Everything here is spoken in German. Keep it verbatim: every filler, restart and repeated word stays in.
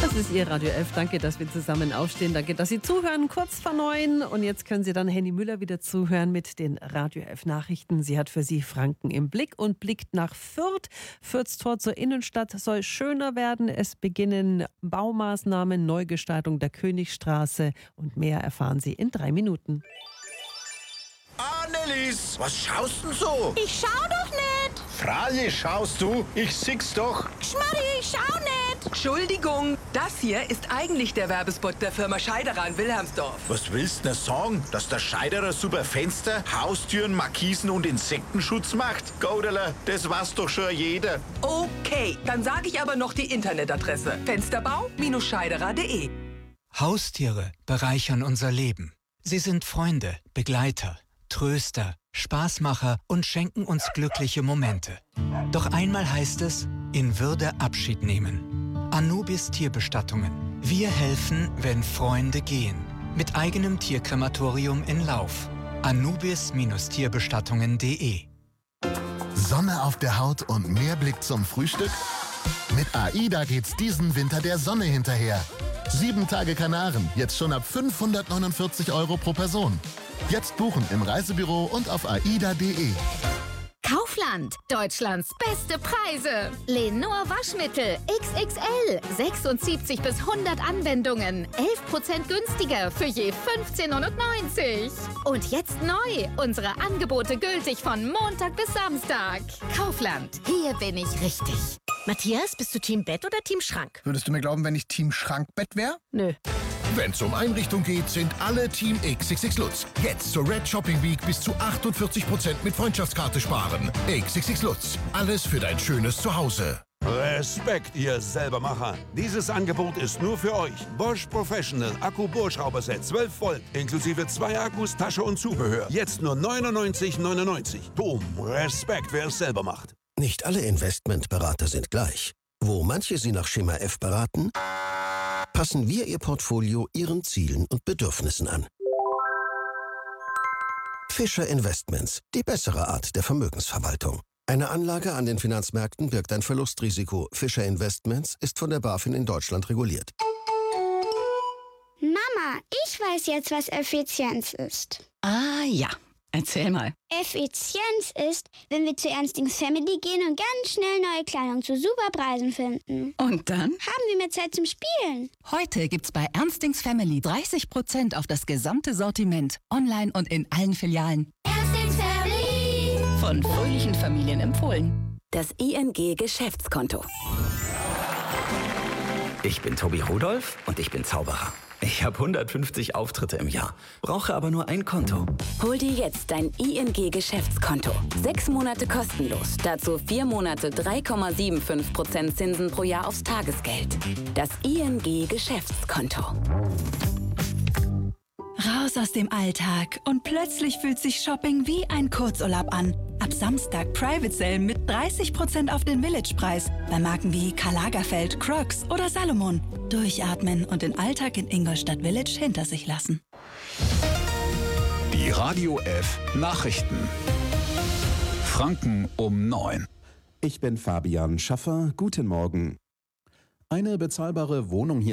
Das ist Ihr Radio elf. Danke, dass wir zusammen aufstehen. Danke, dass Sie zuhören. Kurz vor neun. Und jetzt können Sie dann Henny Müller wieder zuhören mit den Radio elf Nachrichten. Sie hat für Sie Franken im Blick und blickt nach Fürth. Fürths Tor zur Innenstadt soll schöner werden. Es beginnen Baumaßnahmen, Neugestaltung der Königstraße und mehr erfahren Sie in drei Minuten. Annelies, was schaust denn so? Ich schau doch nicht. Freilich schaust du, ich sieh's doch. Schmarri, ich schau nicht. Entschuldigung, das hier ist eigentlich der Werbespot der Firma Scheiderer in Wilhelmsdorf. Was willst du denn sagen, dass der Scheiderer super Fenster, Haustüren, Markisen und Insektenschutz macht? Goderler, das weiß doch schon jeder. Okay, dann sage ich aber noch die Internetadresse. Fensterbau Scheiderer punkt de. Haustiere bereichern unser Leben. Sie sind Freunde, Begleiter, Tröster, Spaßmacher und schenken uns glückliche Momente. Doch einmal heißt es, in Würde Abschied nehmen. Anubis Tierbestattungen. Wir helfen, wenn Freunde gehen. Mit eigenem Tierkrematorium in Lauf. anubis Tierbestattungen punkt de. Sonne auf der Haut und mehr Blick zum Frühstück? Mit AIDA geht's diesen Winter der Sonne hinterher. Sieben Tage Kanaren, jetzt schon ab fünfhundertneunundvierzig Euro pro Person. Jetzt buchen im Reisebüro und auf aida punkt de. Kaufland, Deutschlands beste Preise. Lenor Waschmittel X X L, sechsundsiebzig bis hundert Anwendungen, elf Prozent günstiger für je fünfzehn neunundneunzig. Und jetzt neu, unsere Angebote gültig von Montag bis Samstag. Kaufland, hier bin ich richtig. Matthias, bist du Team Bett oder Team Schrank? Würdest du mir glauben, wenn ich Team Schrankbett wäre? Nö. Wenn es um Einrichtung geht, sind alle Team X X X Lutz. Jetzt zur Red Shopping Week bis zu achtundvierzig Prozent mit Freundschaftskarte sparen. X X X Lutz. Alles für dein schönes Zuhause. Respekt, ihr Selbermacher. Dieses Angebot ist nur für euch. Bosch Professional Akku-Bohrschrauberset zwölf Volt, inklusive zwei Akkus, Tasche und Zubehör. Jetzt nur neunundneunzig neunundneunzig. Boom, Respekt, wer es selber macht. Nicht alle Investmentberater sind gleich. Wo manche Sie nach Schema F beraten, passen wir Ihr Portfolio Ihren Zielen und Bedürfnissen an. Fischer Investments, die bessere Art der Vermögensverwaltung. Eine Anlage an den Finanzmärkten birgt ein Verlustrisiko. Fischer Investments ist von der BaFin in Deutschland reguliert. Mama, ich weiß jetzt, was Effizienz ist. Ah ja, erzähl mal. Effizienz ist, wenn wir zu Ernstings Family gehen und ganz schnell neue Kleidung zu super Preisen finden. Und dann? Haben wir mehr Zeit zum Spielen. Heute gibt's bei Ernstings Family dreißig Prozent auf das gesamte Sortiment. Online und in allen Filialen. Ernstings Family. Von fröhlichen Familien empfohlen. Das I N G Geschäftskonto. Ich bin Tobi Rudolph und ich bin Zauberer. Ich habe hundertfünfzig Auftritte im Jahr, brauche aber nur ein Konto. Hol dir jetzt dein I N G Geschäftskonto. Sechs Monate kostenlos. Dazu vier Monate drei Komma fünfundsiebzig Prozent Zinsen pro Jahr aufs Tagesgeld. Das I N G Geschäftskonto. Raus aus dem Alltag und plötzlich fühlt sich Shopping wie ein Kurzurlaub an. Ab Samstag Private Sale mit dreißig Prozent auf den Village-Preis. Bei Marken wie Karl Lagerfeld, Crocs oder Salomon. Durchatmen und den Alltag in Ingolstadt Village hinter sich lassen. Die Radio elf Nachrichten. Franken um neun. Ich bin Fabian Schaffer. Guten Morgen. Eine bezahlbare Wohnung hier